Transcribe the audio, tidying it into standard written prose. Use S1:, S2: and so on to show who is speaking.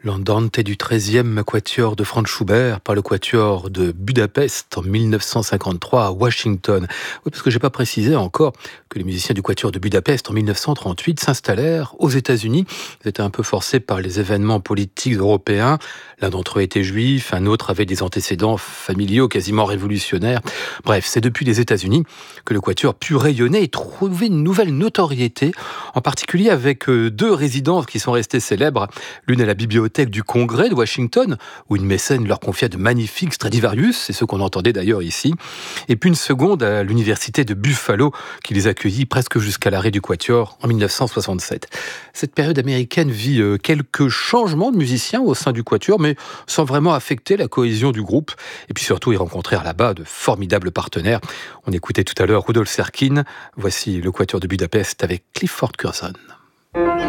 S1: L'Andante du 13e quatuor de Franz Schubert par le quatuor de Budapest en 1953 à Washington. Oui, parce que j'ai pas précisé encore que les musiciens du quatuor de Budapest en 1938 s'installèrent aux États-Unis. Ils étaient un peu forcés par les événements politiques européens. L'un d'entre eux était juif, un autre avait des antécédents familiaux quasiment révolutionnaires. Bref, c'est depuis les États-Unis que le quatuor put rayonner et trouver une nouvelle notoriété, en particulier avec deux résidences qui sont restées célèbres. L'une à la bibliothèque du Congrès de Washington, où une mécène leur confia de magnifiques Stradivarius, c'est ce qu'on entendait d'ailleurs ici, et puis une seconde à l'université de Buffalo, qui les accueillit presque jusqu'à l'arrêt du Quatuor en 1967. Cette période américaine vit quelques changements de musiciens au sein du Quatuor, mais sans vraiment affecter la cohésion du groupe. Et puis surtout, ils rencontrèrent là-bas de formidables partenaires. On écoutait tout à l'heure Rudolf Serkin. Voici le Quatuor de Budapest avec Clifford Curzon.